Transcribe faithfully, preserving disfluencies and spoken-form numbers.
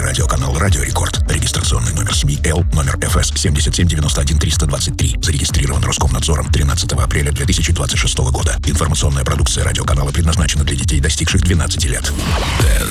телерадиоканал «Радио Рекорд». Регистрационный номер СМИ Л, номер эф эс семь семь девять один триста двадцать три. Зарегистрирован Роскомнадзором тринадцатого апреля две тысячи двадцать шестого года. Информационная продукция радиоканала предназначена для детей, достигших двенадцати лет.